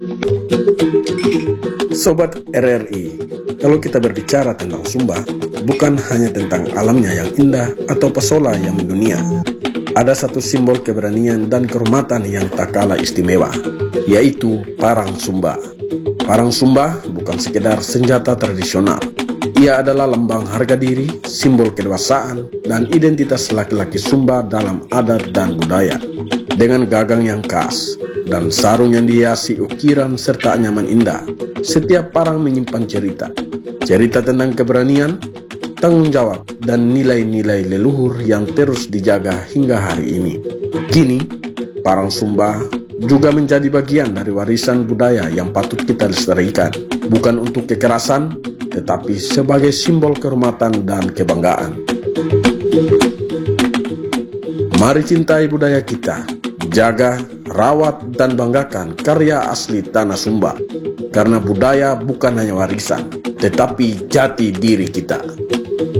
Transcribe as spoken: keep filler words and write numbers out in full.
Sobat R R I, kalau kita berbicara tentang Sumba, bukan hanya tentang alamnya yang indah atau pesona yang mendunia. Ada satu simbol keberanian dan kehormatan yang tak kalah istimewa, yaitu parang Sumba. Parang Sumba bukan sekedar senjata tradisional. Ia adalah lambang harga diri, simbol kedewasaan, dan identitas laki-laki Sumba dalam adat dan budaya. Dengan gagang yang khas dan sarung yang dihiasi ukiran serta anyaman indah, setiap parang menyimpan cerita. Cerita tentang keberanian, tanggung jawab, dan nilai-nilai leluhur yang terus dijaga hingga hari ini. Kini, parang Sumba juga menjadi bagian dari warisan budaya yang patut kita lestarikan, bukan untuk kekerasan, tetapi sebagai simbol kehormatan dan kebanggaan. Mari cintai budaya kita, jaga, rawat, dan banggakan karya asli tanah Sumba, karena budaya bukan hanya warisan, tetapi jati diri kita.